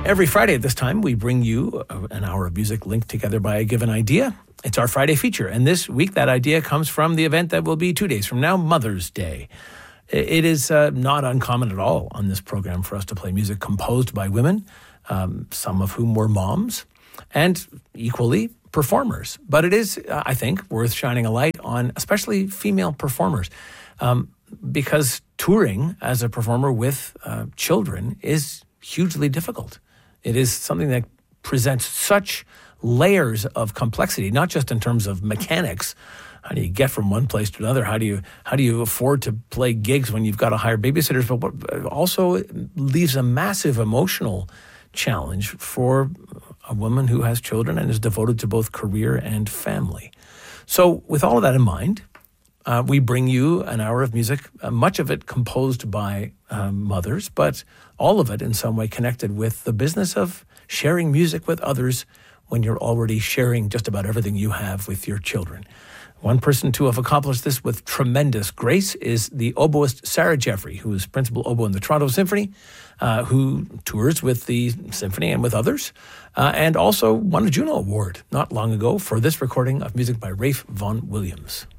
Every Friday at this time, we bring you an hour of music linked together by a given idea. It's our Friday feature, and this week that idea comes from the event that will be 2 days from now, Mother's Day. It is not uncommon at all on this program for us to play music composed by women, some of whom were moms, and equally performers. But it is, I think, worth shining a light on especially female performers, because touring as a performer with children is hugely difficult. It is something that presents such layers of complexity, not just in terms of mechanics. How do you get from one place to another? How do you afford to play gigs when you've got to hire babysitters? But what also leaves a massive emotional challenge for a woman who has children and is devoted to both career and family. So with all of that in mind, we bring you an hour of music, much of it composed by mothers, but all of it in some way connected with the business of sharing music with others when you're already sharing just about everything you have with your children. One person to have accomplished this with tremendous grace is the oboist Sarah Jeffrey, who is principal oboe in the Toronto Symphony, who tours with the symphony and with others, and also won a Juno Award not long ago for this recording of music by Ralph Vaughan Williams.